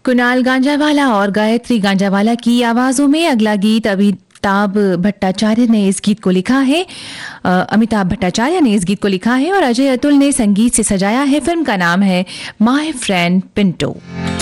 कुणाल गांजावाला और गायत्री गांजावाला की आवाज़ों में अगला गीत अमिताभ भट्टाचार्य ने इस गीत को लिखा है। अमिताभ भट्टाचार्य ने इस गीत को लिखा है और अजय अतुल ने संगीत से सजाया है। फिल्म का नाम है माय फ्रेंड पिंटो।